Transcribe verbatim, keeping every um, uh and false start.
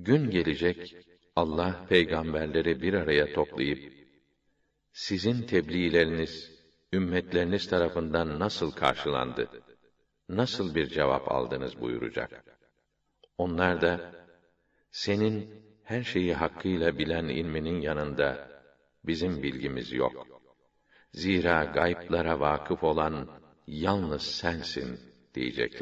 Gün gelecek, Allah peygamberleri bir araya toplayıp, sizin tebliğleriniz, ümmetleriniz tarafından nasıl karşılandı, nasıl bir cevap aldınız buyuracak. Onlar da, senin her şeyi hakkıyla bilen ilminin yanında, bizim bilgimiz yok. Zira gayblara vakıf olan, yalnız sensin, diyecekler.